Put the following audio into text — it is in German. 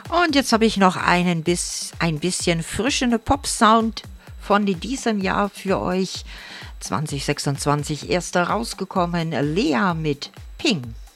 Und jetzt habe ich noch ein bisschen frischen Pop-Sound von diesem Jahr für euch. 2026 erst rausgekommen, Lea mit Ping.